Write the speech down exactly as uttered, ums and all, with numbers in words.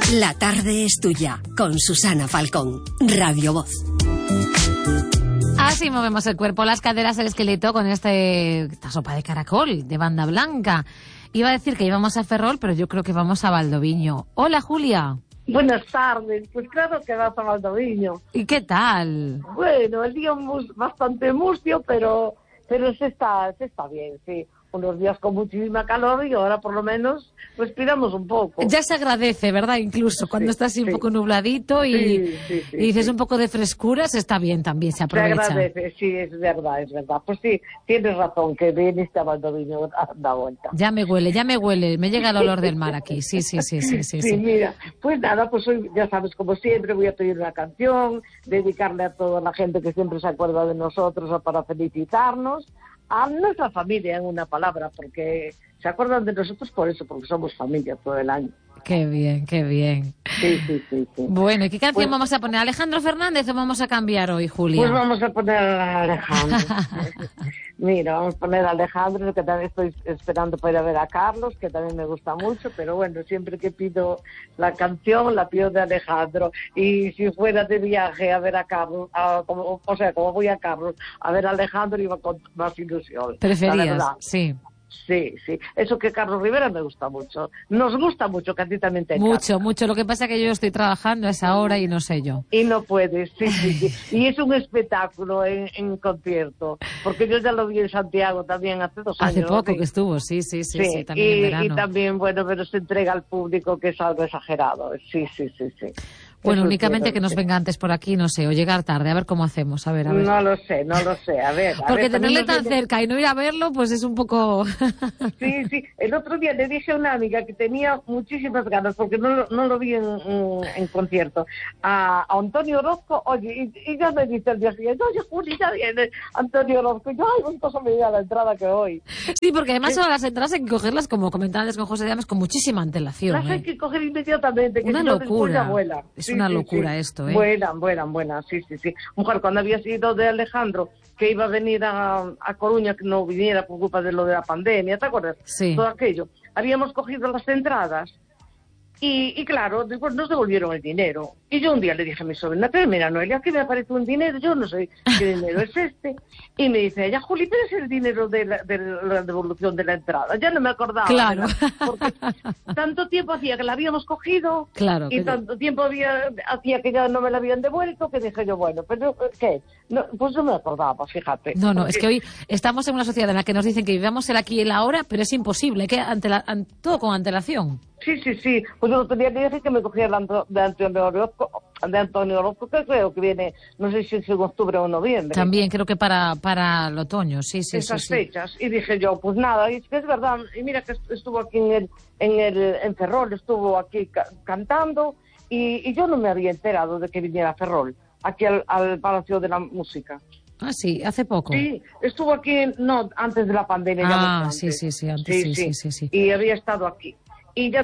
La tarde es tuya, con Susana Falcón, Radio Voz. Así movemos el cuerpo, las caderas, el esqueleto con este, esta sopa de caracol de banda blanca. Iba a decir que íbamos a Ferrol, pero yo creo que vamos a Valdoviño. Hola, Julia. Buenas tardes, pues claro que vas a Valdoviño. ¿Y qué tal? Bueno, el día mus, bastante mustio, pero pero se está, se está bien, sí. Unos días con muchísima calor y ahora por lo menos respiramos un poco. Ya se agradece, ¿verdad? Incluso cuando sí, está así un sí. poco nubladito y, sí, sí, sí, y dices sí. un poco de frescura, se está bien también, se aprovecha. Se agradece, sí, es verdad, es verdad. Pues sí, tienes razón, que viniste a Valdoviño a dar vuelta. Ya me huele, ya me huele, me llega el olor del mar aquí, sí, sí, sí, sí, sí. Sí, sí, mira, pues nada, pues hoy, ya sabes, como siempre, voy a pedir una canción, dedicarle a toda la gente que siempre se acuerda de nosotros para felicitarnos, a nuestra familia, en una palabra, porque se acuerdan de nosotros por eso, porque somos familia todo el año. Qué bien, qué bien. Sí, sí, sí. sí. Bueno, ¿y qué canción pues, vamos a poner? ¿Alejandro Fernández o vamos a cambiar hoy, Julia? Pues vamos a poner a Alejandro. Mira, vamos a poner a Alejandro, que también estoy esperando para ir a ver a Carlos, que también me gusta mucho, pero bueno, siempre que pido la canción, la pido de Alejandro. Y si fuera de viaje a ver a Carlos, a, como, o sea, como voy a Carlos, a ver a Alejandro, iba con más ilusión. ¿Preferías? Sí. Sí, sí. Eso que Carlos Rivera me gusta mucho. Nos gusta mucho, que a ti también te encanta. Mucho, mucho. Lo que pasa es que yo estoy trabajando a esa hora y no sé yo. Y no puedes, sí, sí, sí. Y es un espectáculo en, en concierto. Porque yo ya lo vi en Santiago también hace dos años. Hace poco ¿sí? que estuvo, sí, sí, sí, sí, sí. también y, en verano. Y también, bueno, pero se entrega al público, que es algo exagerado. Sí, sí, sí, sí. Bueno, Eso únicamente quiero, que nos sí. venga antes por aquí, no sé, o llegar tarde, a ver cómo hacemos, a ver, a ver. No lo sé, no lo sé, a ver. A Porque ver, tenerle tan viene... cerca y no ir a verlo, pues es un poco... Sí, sí. El otro día le dije a una amiga que tenía muchísimas ganas, porque no, lo- no lo vi en, en, en concierto, a, a Antonio Orozco, oye, y, y ya me dice el día siguiente, oye, Juli, ya viene Antonio Orozco. Y yo, ay, pues cosa me dio la entrada que hoy. Sí, porque además Sí. ahora las entradas hay que cogerlas, como comentaba antes con José Llamas, con muchísima antelación. Las ¿eh? hay que coger inmediatamente, que Una si no después ya locura. vuelan. Es Sí, una sí, locura sí. esto, ¿eh? Vuelan, vuelan, vuelan, sí, sí, sí. Mujer, cuando había sido de Alejandro, que iba a venir a, a Coruña, que no viniera por culpa de lo de la pandemia, ¿te acuerdas? Sí. Todo aquello. Habíamos cogido las entradas y, y claro, después nos devolvieron el dinero. Y yo un día le dije a mi sobrina, pero mira, Noelia, aquí me aparece un dinero, yo no sé qué dinero es este. Y me dice ella, Juli, pero es el dinero de la, de la devolución de la entrada. Ya no me acordaba. Claro. ¿verdad? Porque tanto tiempo hacía que la habíamos cogido Claro. y que- tanto tiempo había, hacía que ya no me la habían devuelto, que dije yo, bueno, pero ¿qué? No, pues no me acordaba, fíjate. No, no, Porque- es que hoy estamos en una sociedad en la que nos dicen que vivamos el aquí y el ahora, pero es imposible, que ante la, an- todo con antelación. Sí, sí, sí. Pues el otro día le dije que me cogía el Anto- de Antonio Orozco, de Antonio Orozco, que creo que viene, no sé si es en octubre o noviembre. También creo que para, para el otoño, sí, sí, Esas sí, sí. fechas. Y dije yo, pues nada, y es que es verdad. Y mira que est- estuvo aquí en el, en el, en Ferrol, estuvo aquí ca- cantando, y, y yo no me había enterado de que viniera a Ferrol, aquí al, al Palacio de la Música. Ah, sí, hace poco. Sí, estuvo aquí, no, antes de la pandemia. ya Ah, mucho sí, antes. sí, sí, antes sí, sí, sí, sí. Y había estado aquí. Y ya